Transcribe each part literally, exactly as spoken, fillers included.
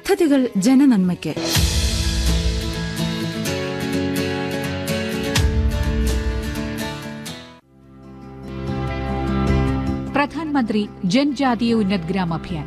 പദ്ധതികൾ ജനനന്മയ്ക്ക്. പ്രധാൻമന്ത്രി ജൻജാതീയ ഉന്നത് ഗ്രാം അഭിയാൻ.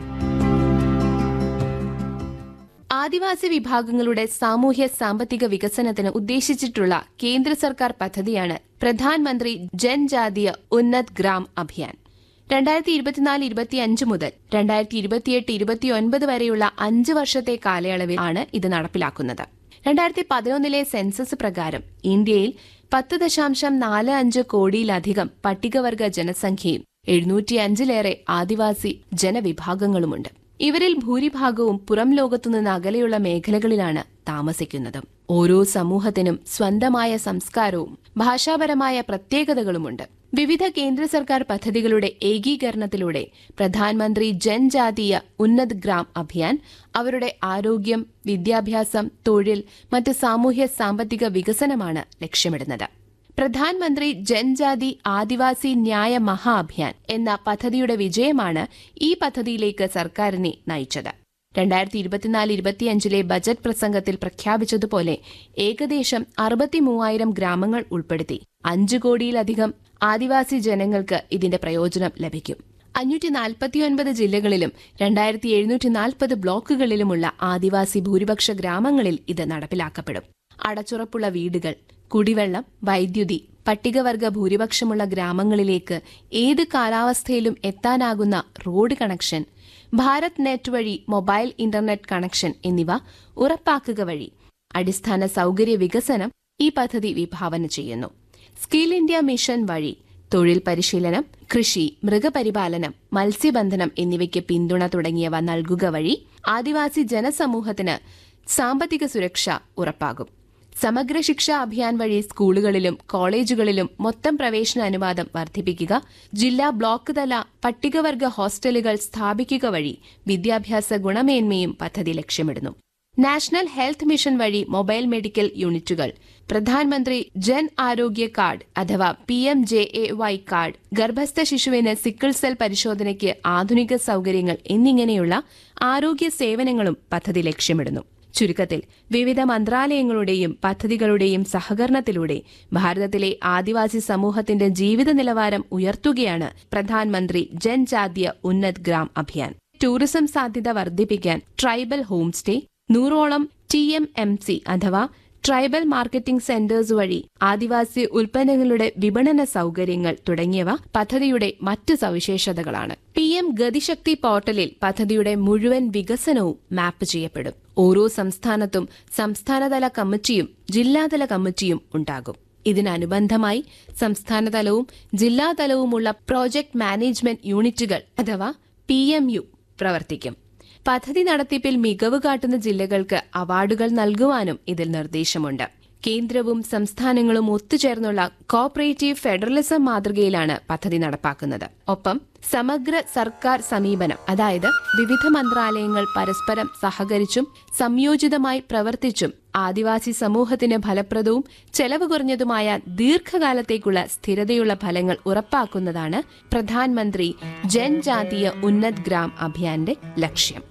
ആദിവാസി വിഭാഗങ്ങളുടെ സാമൂഹ്യ സാമ്പത്തിക വികസനത്തിന് ഉദ്ദേശിച്ചിട്ടുള്ള കേന്ദ്ര സർക്കാർ പദ്ധതിയാണ് പ്രധാൻമന്ത്രി ജൻജാതീയ ഉന്നത് ഗ്രാം അഭിയാൻ. രണ്ടായിരത്തി ഇരുപത്തിനാല് ഇരുപത്തിയഞ്ച് മുതൽ രണ്ടായിരത്തി ഇരുപത്തിയെട്ട് ഇരുപത്തിയൊൻപത് വരെയുള്ള അഞ്ച് വർഷത്തെ കാലയളവിൽ ആണ് ഇത് നടപ്പിലാക്കുന്നത്. രണ്ടായിരത്തി പതിനൊന്നിലെ സെൻസസ് പ്രകാരം ഇന്ത്യയിൽ പത്ത് ദശാംശം നാല് അഞ്ച് കോടിയിലധികം പട്ടികവർഗ ജനസംഖ്യയും എഴുന്നൂറ്റിയഞ്ചിലേറെ ആദിവാസി ജനവിഭാഗങ്ങളുമുണ്ട്. ഇവരിൽ ഭൂരിഭാഗവും പുറം ലോകത്തുനിന്ന് അകലെയുള്ള മേഖലകളിലാണ് താമസിക്കുന്നത്. ഓരോ സമൂഹത്തിനും സ്വന്തമായ സംസ്കാരവും ഭാഷാപരമായ പ്രത്യേകതകളുമുണ്ട്. വിവിധ കേന്ദ്ര സർക്കാർ പദ്ധതികളുടെ ഏകീകരണത്തിലൂടെ പ്രധാൻമന്ത്രി ജൻജാതീയ ഉന്നത് ഗ്രാം അഭിയാൻ അവരുടെ ആരോഗ്യം, വിദ്യാഭ്യാസം, തൊഴിൽ, മറ്റ് സാമൂഹ്യ സാമ്പത്തിക വികസനമാണ് ലക്ഷ്യമിടുന്നത്. പ്രധാൻമന്ത്രി ജൻജാതി ആദിവാസി ന്യായ മഹാ അഭിയാൻ എന്ന പദ്ധതിയുടെ വിജയമാണ് ഈ പദ്ധതിയിലേക്ക് സർക്കാരിനെ നയിച്ചത്. രണ്ടായിരത്തി ഇരുപത്തിനാല് ഇരുപത്തിയഞ്ചിലെ ബജറ്റ് പ്രസംഗത്തിൽ പ്രഖ്യാപിച്ചതുപോലെ ഏകദേശം അറുപത്തിമൂവായിരം ഗ്രാമങ്ങൾ ഉൾപ്പെടുത്തി അഞ്ചു കോടിയിലധികം ആദിവാസി ജനങ്ങൾക്ക് ഇതിന്റെ പ്രയോജനം ലഭിക്കും. അഞ്ഞൂറ്റി നാൽപ്പത്തിയൊൻപത് ജില്ലകളിലും രണ്ടായിരത്തി എഴുന്നൂറ്റി നാൽപ്പത് ബ്ലോക്കുകളിലുമുള്ള ആദിവാസി ഭൂരിപക്ഷ ഗ്രാമങ്ങളിൽ ഇത് നടപ്പിലാക്കപ്പെടും. അടച്ചുറപ്പുള്ള വീടുകൾ, കുടിവെള്ളം, വൈദ്യുതി, പട്ടികവർഗ ഭൂരിപക്ഷമുള്ള ഗ്രാമങ്ങളിലേക്ക് ഏത് കാലാവസ്ഥയിലും എത്താനാകുന്ന റോഡ് കണക്ഷൻ, ഭാരത് നെറ്റ് വഴി മൊബൈൽ ഇന്റർനെറ്റ് കണക്ഷൻ എന്നിവ ഉറപ്പാക്കുക വഴി അടിസ്ഥാന സൌകര്യ വികസനം ഈ പദ്ധതി വിഭാവന ചെയ്യുന്നു. സ്കിൽ ഇന്ത്യ മിഷൻ വഴി തൊഴിൽ പരിശീലനം, കൃഷി, മൃഗപരിപാലനം, മത്സ്യബന്ധനം എന്നിവയ്ക്ക് പിന്തുണ തുടങ്ങിയവ നൽകുക വഴി ആദിവാസി ജനസമൂഹത്തിന് സാമ്പത്തിക സുരക്ഷ ഉറപ്പാകും. സമഗ്ര ശിക്ഷാ അഭിയാൻ വഴി സ്കൂളുകളിലും കോളേജുകളിലും മൊത്തം പ്രവേശന അനുവാദം വർദ്ധിപ്പിക്കുക, ജില്ലാ ബ്ലോക്ക് തല പട്ടികവർഗ ഹോസ്റ്റലുകൾ സ്ഥാപിക്കുക വഴി വിദ്യാഭ്യാസ ഗുണമേന്മയും പദ്ധതി ലക്ഷ്യമിടുന്നു. നാഷണൽ ഹെൽത്ത് മിഷൻ വഴി മൊബൈൽ മെഡിക്കൽ യൂണിറ്റുകൾ, പ്രധാനമന്ത്രി ജൻ ആരോഗ്യ കാർഡ് അഥവാ P M J A Y card, ഗർഭസ്ഥ ശിശുവിന് സിക്കിൾ സെൽ പരിശോധനയ്ക്ക് ആധുനിക സൌകര്യങ്ങൾ എന്നിങ്ങനെയുള്ള ആരോഗ്യ സേവനങ്ങളും പദ്ധതി ലക്ഷ്യമിടുന്നു. ചുരുക്കത്തിൽ വിവിധ മന്ത്രാലയങ്ങളുടെയും പദ്ധതികളുടെയും സഹകരണത്തിലൂടെ ഭാരതത്തിലെ ആദിവാസി സമൂഹത്തിന്റെ ജീവിത നിലവാരം ഉയർത്തുകയാണ് പ്രധാൻമന്ത്രി ജൻജാതീയ ഉന്നത് ഗ്രാം അഭിയാൻ. ടൂറിസം സാധ്യത വർദ്ധിപ്പിക്കാൻ ട്രൈബൽ ഹോം സ്റ്റേ, നൂറോളം ടി എം എം സി അഥവാ ട്രൈബൽ മാർക്കറ്റിംഗ് സെന്റേഴ്സ് വഴി ആദിവാസി ഉൽപ്പന്നങ്ങളുടെ വിപണന സൌകര്യങ്ങൾ തുടങ്ങിയവ പദ്ധതിയുടെ മറ്റ് സവിശേഷതകളാണ്. പി എം ഗതിശക്തി പോർട്ടലിൽ പദ്ധതിയുടെ മുഴുവൻ വികസനവും മാപ്പ് ചെയ്യപ്പെടും. ഓരോ സംസ്ഥാനത്തും സംസ്ഥാനതല കമ്മിറ്റിയും ജില്ലാതല കമ്മിറ്റിയും ഉണ്ടാകും. ഇതിനനുബന്ധമായി സംസ്ഥാനതലവും ജില്ലാതലവുമുള്ള പ്രോജക്ട് മാനേജ്മെന്റ് യൂണിറ്റുകൾ അഥവാ പി എം യു പ്രവർത്തിക്കും. പദ്ധതി നടത്തിപ്പിൽ മികവ് കാട്ടുന്ന ജില്ലകൾക്ക് അവാർഡുകൾ നൽകുവാനും ഇതിൽ നിർദ്ദേശമുണ്ട്. കേന്ദ്രവും സംസ്ഥാനങ്ങളും ഒത്തുചേർന്നുള്ള കോഓപ്പറേറ്റീവ് ഫെഡറലിസം മാതൃകയിലാണ് പദ്ധതി നടപ്പാക്കുന്നത്. ഒപ്പം സമഗ്ര സർക്കാർ സമീപനം, അതായത് വിവിധ മന്ത്രാലയങ്ങൾ പരസ്പരം സഹകരിച്ചും സംയോജിതമായി പ്രവർത്തിച്ചും ആദിവാസി സമൂഹത്തിന് ഫലപ്രദവും ചെലവ് കുറഞ്ഞതുമായ ദീർഘകാലത്തേക്കുള്ള സ്ഥിരതയുള്ള ഫലങ്ങൾ ഉറപ്പാക്കുന്നതാണ് പ്രധാൻമന്ത്രി ജൻജാതീയ ഉന്നത് ഗ്രാം അഭിയാന്റെ ലക്ഷ്യം.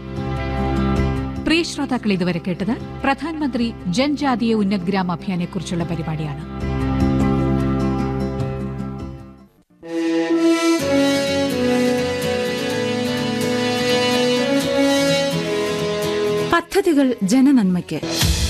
പ്രിയ ശ്രോതാക്കൾ, ഇതുവരെ കേട്ടത് പ്രധാൻമന്ത്രി ജൻജാതീയ ഉന്നത് ഗ്രാം അഭിയാനെക്കുറിച്ചുള്ള പരിപാടിയാണ്. പദ്ധതികൾ ജനനന്മയ്ക്ക്.